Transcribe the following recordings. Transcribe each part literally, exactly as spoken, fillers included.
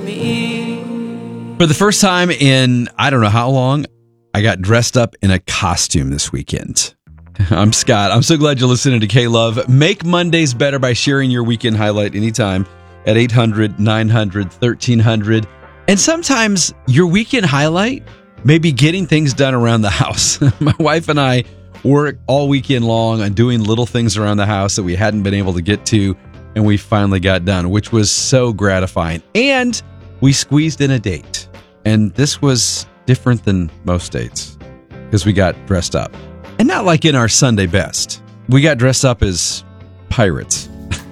me. For the first time in I don't know how long, I got dressed up in a costume this weekend. I'm Scott. I'm so glad you're listening to K-Love. Make Mondays better by sharing your weekend highlight anytime at eight hundred, nine hundred, thirteen hundred. And sometimes your weekend highlight may be getting things done around the house. My wife and I work all weekend long on doing little things around the house that we hadn't been able to get to, and we finally got done, which was so gratifying. And we squeezed in a date. And this was different than most dates because we got dressed up. And not like in our Sunday best. We got dressed up as pirates.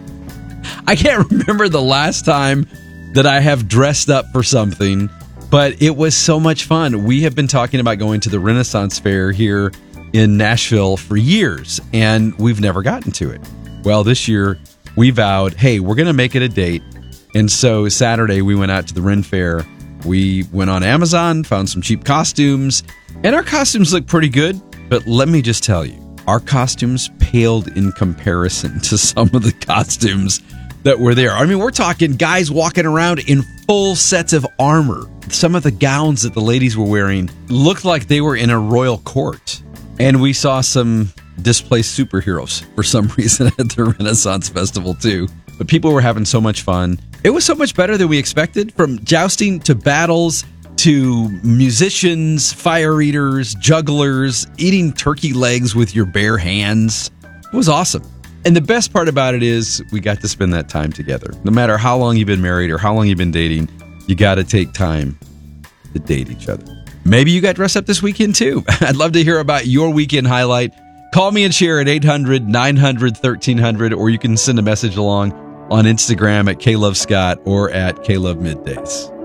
I can't remember the last time that I have dressed up for something, but it was so much fun. We have been talking about going to the Renaissance Fair here in Nashville for years, and we've never gotten to it. Well, this year we vowed, hey, we're going to make it a date. And so Saturday we went out to the Ren Fair. We went on Amazon, found some cheap costumes, and our costumes look pretty good. But let me just tell you, our costumes paled in comparison to some of the costumes that were there. I mean, we're talking guys walking around in full sets of armor. Some of the gowns that the ladies were wearing looked like they were in a royal court. And we saw some displaced superheroes for some reason at the Renaissance Festival too. But people were having so much fun. It was so much better than we expected, from jousting to battles to musicians, fire eaters, jugglers, eating turkey legs with your bare hands. It was awesome. And the best part about it is we got to spend that time together. No matter how long you've been married or how long you've been dating, you got to take time to date each other. Maybe you got dressed up this weekend too. I'd love to hear about your weekend highlight. Call me and share at eight hundred, nine hundred, thirteen hundred, or you can send a message along on Instagram at KLoveScott or at KLoveMiddays.